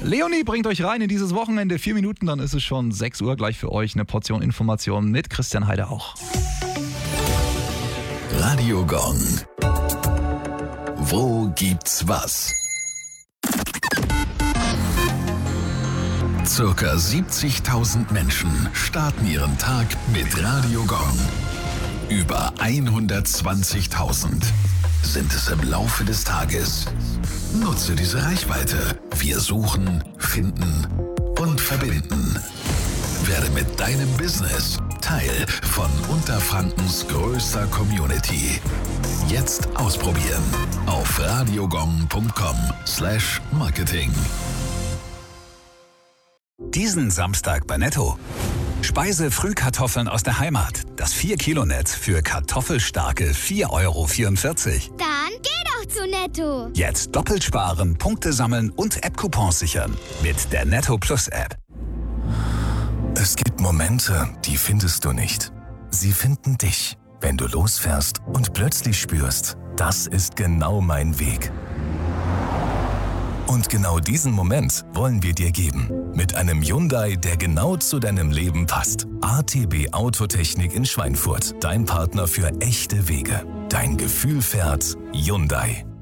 Leonie bringt euch rein in dieses Wochenende. 4 Minuten, dann ist es schon 6 Uhr. Gleich für euch eine Portion Information mit Christian Heider auch. Radio Gong. Wo gibt's was? Circa 70.000 Menschen starten ihren Tag mit Radio Gong. Über 120.000 sind es im Laufe des Tages. Nutze diese Reichweite. Wir suchen, finden und verbinden. Werde mit deinem Business Teil von Unterfrankens größter Community. Jetzt ausprobieren auf radiogong.com/marketing. Diesen Samstag bei Netto. Speise-Frühkartoffeln aus der Heimat. Das 4-Kilo-Netz für kartoffelstarke 4,44 €. Dann geh doch zu Netto. Jetzt doppelt sparen, Punkte sammeln und App-Coupons sichern. Mit der Netto Plus App. Es gibt Momente, die findest du nicht. Sie finden dich, wenn du losfährst und plötzlich spürst, das ist genau mein Weg. Und genau diesen Moment wollen wir dir geben. Mit einem Hyundai, der genau zu deinem Leben passt. ATB Autotechnik in Schweinfurt. Dein Partner für echte Wege. Dein Gefühl fährt Hyundai.